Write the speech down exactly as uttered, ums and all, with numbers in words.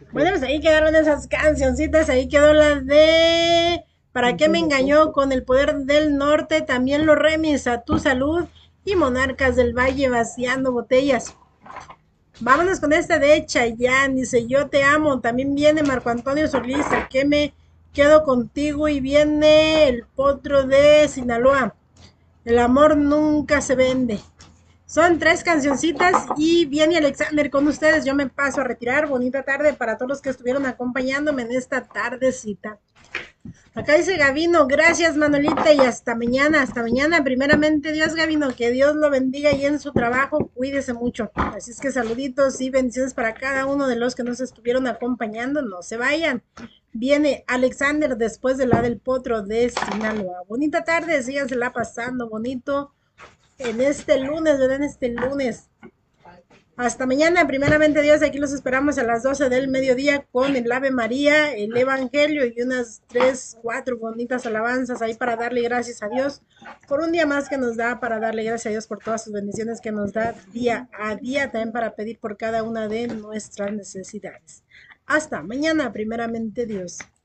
Bueno, pues ahí quedaron esas cancioncitas, ahí quedó la de ¿Para qué me engañó? Con el poder del norte, también los remis a tu salud y Monarcas del Valle vaciando botellas. Vámonos con esta de Chayanne, dice yo te amo, también viene Marco Antonio Solís, ¿a qué me quedo contigo? Y viene el potro de Sinaloa, el amor nunca se vende. Son tres cancioncitas y viene Alexander con ustedes. Yo me paso a retirar. Bonita tarde para todos los que estuvieron acompañándome en esta tardecita. Acá dice Gavino, gracias Manolita y hasta mañana, hasta mañana. Primeramente Dios, Gavino, que Dios lo bendiga y en su trabajo cuídese mucho. Así es que saluditos y bendiciones para cada uno de los que nos estuvieron acompañando. No se vayan. Viene Alexander después de la del potro de Sinaloa. Bonita tarde, sígansela pasando bonito en este lunes, ¿verdad? En este lunes. Hasta mañana, primeramente Dios, aquí los esperamos a las doce del mediodía con el Ave María, el Evangelio y unas tres, cuatro bonitas alabanzas ahí para darle gracias a Dios por un día más que nos da, para darle gracias a Dios por todas sus bendiciones que nos da día a día, también para pedir por cada una de nuestras necesidades. Hasta mañana, primeramente Dios.